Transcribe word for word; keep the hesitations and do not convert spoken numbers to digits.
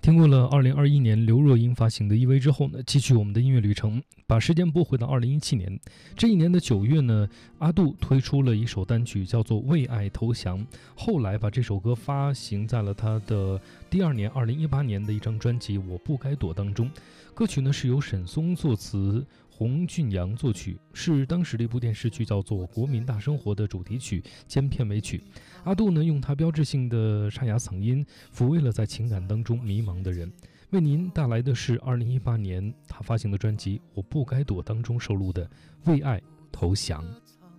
经过了二零二一年刘若英发行的《依偎》之后呢，继续我们的音乐旅程，把时间拨回到二零一七年。这一年的九月呢，阿杜推出了一首单曲，叫做《为爱投降》。后来把这首歌发行在了他的第二年二零一八年的一张专辑《我不该躲》当中。歌曲呢是由沈松作词，洪俊阳作曲，是当时的一部电视剧叫做《国民大生活》的主题曲兼片尾曲。阿杜呢用他标志性的沙哑嗓音抚慰了在情感当中迷茫的人。为您带来的是二零一八年他发行的专辑《我不该躲》当中收录的《为爱投降》。